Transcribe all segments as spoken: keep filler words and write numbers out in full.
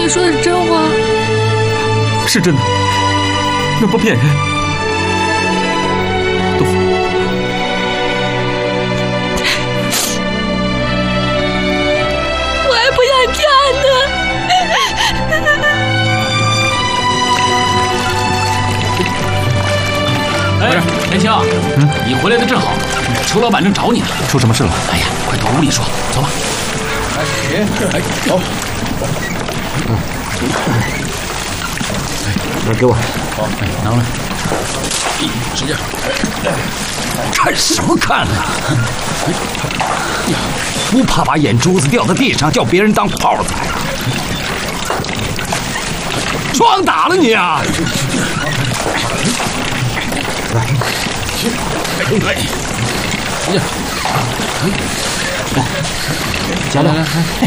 说的是真话？ 是真的，那不骗人。东华， 我还不想嫁呢。 哎，田青，嗯，你回来的正好，邱老板正找你呢。 出什么事了？ 哎呀，快到屋里说，走吧。 哎，别，哎，走。 嗯。来，给我。 好，哎，拿来。使劲。 看什么看呢？不怕把眼珠子掉在地上，叫别人当炮踩啊？装打了你啊！ 来， 来，使劲。 加料。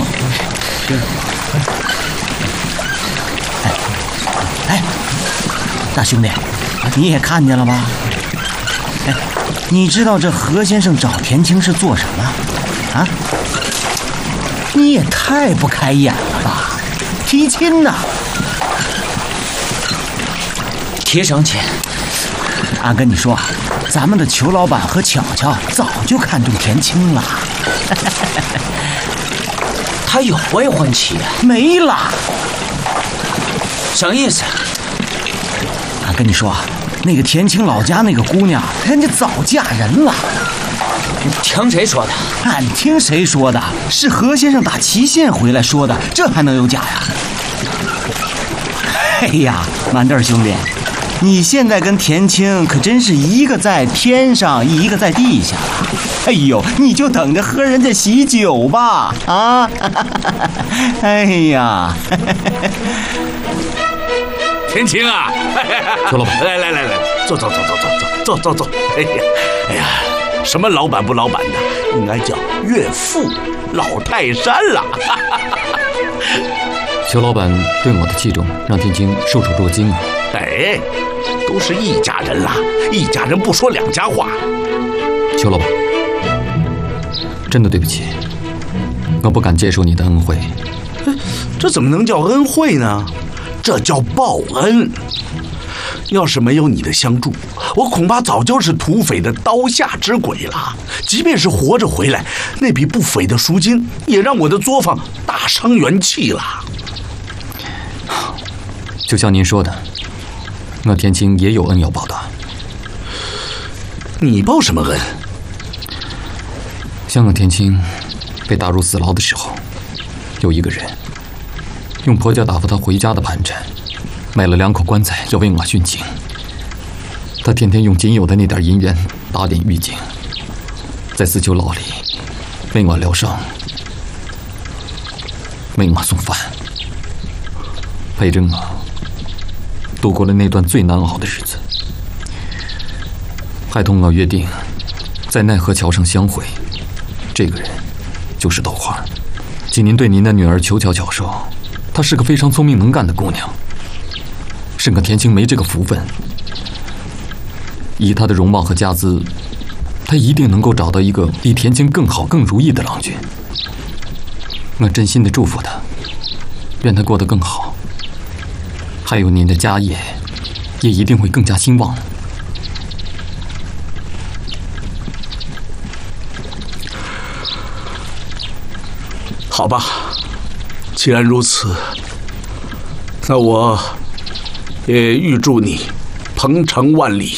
哎，大兄弟，你也看见了吧？哎，你知道这何先生找田青是做什么？啊？你也太不开眼了吧！提亲呐！ 贴上钱。 俺跟你说，咱们的裘老板和巧巧早就看中田青了。 他有未婚妻啊？ 没啦。 什么意思？ 俺跟你说，那个田青老家那个姑娘，人家早嫁人了。 你听谁说的？ 俺听谁说的？是何先生打祁县回来说的，这还能有假呀？哎呀，满豆兄弟，你现在跟田青可真是一个在天上，一个在地下。哎呦，你就等着喝人家喜酒吧啊！哎呀， 田青啊， 裘老板， 来来来来，坐坐坐坐坐坐坐坐坐。哎呀，哎呀，什么老板不老板的，应该叫岳父老泰山了。 裘老板对我的器重，让田青受宠若惊啊！ 哎，都是一家人了，一家人不说两家话。 裘老板，真的对不起，我不敢接受你的恩惠。 这怎么能叫恩惠呢？这叫报恩。要是没有你的相助，我恐怕早就是土匪的刀下之鬼了。即便是活着回来，那笔不菲的赎金也让我的作坊大伤元气了。 就像您说的，我田青也有恩要报的。 你报什么恩？ 像我田青被打入死牢的时候，有一个人用婆家打发他回家的盘缠，买了两口棺材要为我殉情。他天天用仅有的那点银元打点狱警，在四九牢里为我疗伤，为我送饭，陪着我度过了那段最难熬的日子，还同我约定在奈何桥上相会。这个人就是豆花。请您对您的女儿裘巧巧说，她是个非常聪明能干的姑娘，胜可田青没这个福分。以她的容貌和家资，她一定能够找到一个比田青更好更如意的郎君。我真心的祝福她，愿她过得更好。还有您的家业也一定会更加兴旺。 好吧，既然如此，那我也预祝你鹏程万里。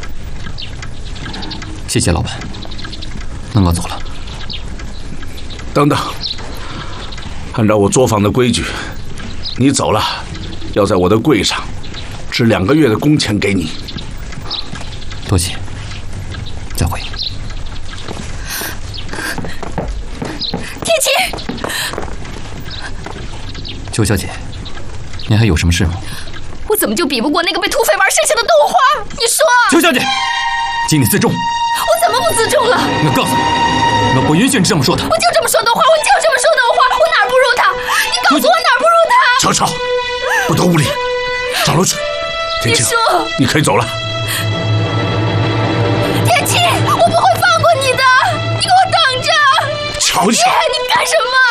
谢谢老板，那我走了。 等等，按照我作坊的规矩，你走了，要在我的柜上支两个月的工钱给你。 多谢，再会。 天晴， 裘小姐，您还有什么事吗？ 我怎么就比不过那个被土匪玩剩下的豆花？你说， 裘小姐，请你自重。 我怎么不自重了？ 我告诉你，我不允许你这么说他。 我就这么说豆花，我就这么说豆花，我哪儿不如他？你告诉我哪儿不如他？ 乔乔，不得无礼，上楼去。天晴， 你说， 你可以走了。 天晴，我不会放过你的，你给我等着。 乔乔。